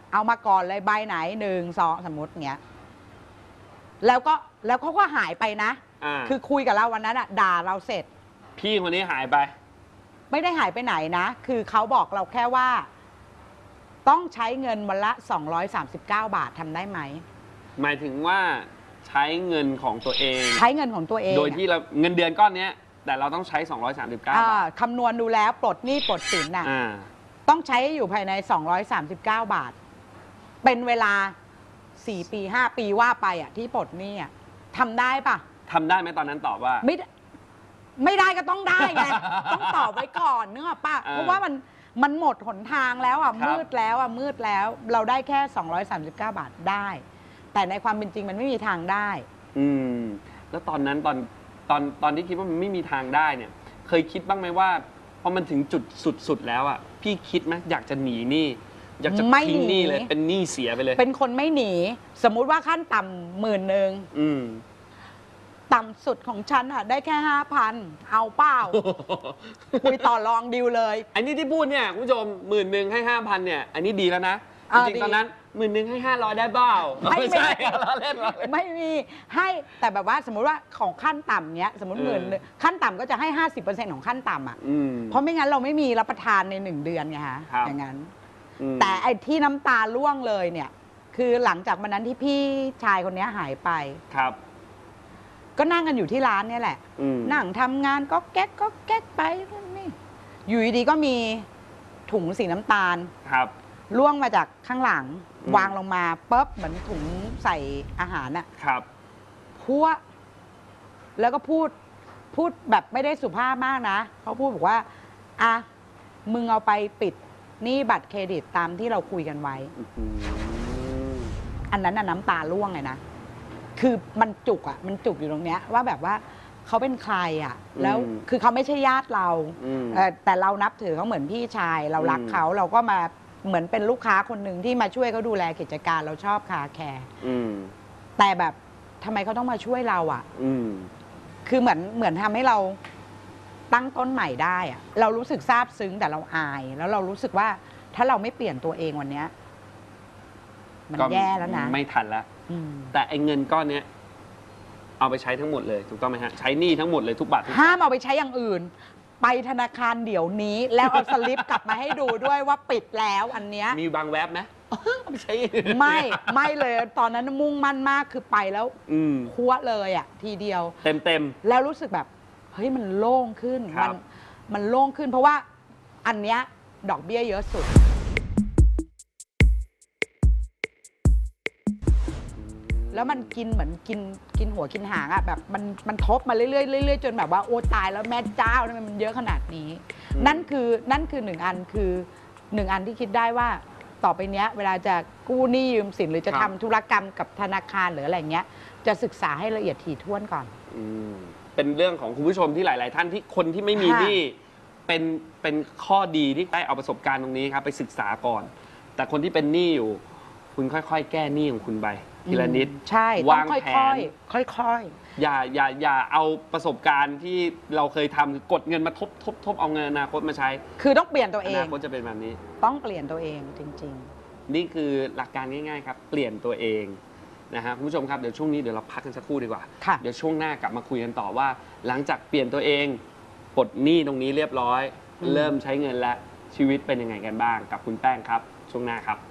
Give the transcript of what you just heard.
เอามาก่อนเลยใบไหน1 2สมมติเงี้ยแล้วเขาก็หายไปนะคือคุยกับเราวันนั้นด่าเราเสร็จพี่คนนี้หายไปไม่ได้หายไปไหนนะคือเขาบอกเราแค่ว่าต้องใช้เงินวันละ239 บาททำได้ไหมหมายถึงว่าใช้เงินของตัวเองใช้เงินของตัวเองโดยที่เราเงินเดือนก้อนนี้แต่เราต้องใช้239 บาทคำนวณดูแล้วปลดหนี้ปลดสินน่ะต้องใช้อยู่ภายใน239 บาทเป็นเวลา4 ปี5 ปีว่าไปที่ปลดหนี้ทำได้ปะทำได้ไหมตอนนั้นตอบว่าไม่ได้ก็ต้องได้ไงต้องตอบไว้ก่อนนึกออกปะเพราะว่ามันหมดหนทางแล้วมืดแล้วเราได้แค่239 บาทได้แต่ในความเป็นจริงมันไม่มีทางได้แล้วตอนนั้นตอนที่คิดว่ามันไม่มีทางได้เนี่ยเคยคิดบ้างไหมว่าพอมันถึงจุดสุดแล้วพี่คิดไหมอยากจะหนีหนี้อยากจะทิ้งหนี้เลยเป็นหนี้เสียไปเลยเป็นคนไม่หนีสมมุติว่าขั้นต่ำ10,000ต่ำสุดของฉันได้แค่ 5,000 เอาเปล่าคุยต่อรองดิวเลยอันนี้ที่พูดเนี่ยคุณผู้ชม10,000ให้ 5,000เนี่ยอันนี้ดีแล้วนะจริงๆตอนนั้น10,000ให้500ได้เปล่าไม่ใช่เราเล่นไม่มีให้แต่แบบว่าสมมุติว่าของขั้นต่ำเนี้ยสมมติ10,000ขั้นต่ำก็จะให้ 50% ของขั้นต่ำเพราะไม่งั้นเราไม่มีรับประทานใน1 เดือนไงฮะอย่างนั้นแต่ไอ้ที่น้ำตาร่วงเลยเนี่ยคือหลังจากวันนั้นที่พี่ชายคนนี้หายไปครับก็นั่งกันอยู่ที่ร้านเนี่ยแหละนั่งทำงานก็แก๊กไปนี่อยู่ดีๆก็มีถุงสีน้ำตาลครับล่วงมาจากข้างหลังวางลงมาปุ๊บเหมือนถุงใส่อาหารครับพัวแล้วก็พูดแบบไม่ได้สุภาพมากนะเขาพูดบอกว่ามึงเอาไปปิดหนี้บัตรเครดิตตามที่เราคุยกันไว้อันนั้นน้ำตาร่วงเลยนะคือมันจุกมันจุกอยู่ตรงเนี้ยว่าแบบว่าเขาเป็นใครแล้วคือเขาไม่ใช่ญาติเราแต่เรานับถือเขาเหมือนพี่ชายเรารักเขาเราก็มาเหมือนเป็นลูกค้าคนหนึ่งที่มาช่วยเขาดูแลกิจการเราชอบคาแคร์แต่แบบทำไมเขาต้องมาช่วยเราคือเหมือนทำให้เราตั้งต้นใหม่ได้เรารู้สึกซาบซึ้งแต่เราอายแล้วเรารู้สึกว่าถ้าเราไม่เปลี่ยนตัวเองวันนี้มันแย่แล้วนะไม่ทันแล้วแต่ไอ้เงินก้อนนี้เอาไปใช้ทั้งหมดเลยถูกต้องไหมฮะใช้หนี้ทั้งหมดเลยทุกบาทห้ามเอาไปใช้อย่างอื่นไปธนาคารเดี๋ยวนี้แล้วเอาสลิปกลับมาให้ดูด้วยว่าปิดแล้วอันเนี้ยมีบางแวบไหมไม่ใช่ไม่เลยตอนนั้นมุ่งมั่นมากคือไปแล้วคั้วเลยทีเดียวเต็มแล้วรู้สึกแบบเฮ้ยมันโล่งขึ้นมันโล่งขึ้นเพราะว่าอันเนี้ยดอกเบี้ยเยอะสุดแล้วมันกินเหมือนกินหัวกินหางแบบมันทบมาเรื่อยๆจนแบบว่าโอ้ตายแล้วแม่เจ้ามันเยอะขนาดนี้นั่นคือ1 อันคือ1 อันที่คิดได้ว่าต่อไปเนี้ยเวลาจะกู้หนี้ยืมสินหรือจะทำธุรกรรมกับธนาคารหรืออะไรเงี้ยจะศึกษาให้ละเอียดถี่ถ้วนก่อนเป็นเรื่องของคุณผู้ชมที่หลายๆท่านที่คนที่ไม่มีหนี้เป็นข้อดีที่ได้เอาประสบการณ์ตรงนี้ครับไปศึกษาก่อนแต่คนที่เป็นหนี้อยู่คุณค่อยๆแก้หนี้ของคุณไปทีละนิดใช่วางแผนค่อยๆอย่าเอาประสบการณ์ที่เราเคยทำกดเงินมาทบเอาเงินอนาคตมาใช้คือต้องเปลี่ยนตัวเองอนาคตจะเป็นแบบนี้ต้องเปลี่ยนตัวเองจริงๆนี่คือหลักการง่ายๆครับเปลี่ยนตัวเองนะฮะคุณผู้ชมครับเดี๋ยวช่วงนี้เดี๋ยวเราพักกันสักครู่ดีกว่าเดี๋ยวช่วงหน้ากลับมาคุยกันต่อว่าหลังจากเปลี่ยนตัวเองปลดหนี้ตรงนี้เรียบร้อยเริ่มใช้เงินแล้วชีวิตเป็นยังไงกันบ้างกับคุณแป้งครับช่วงหน้าครับ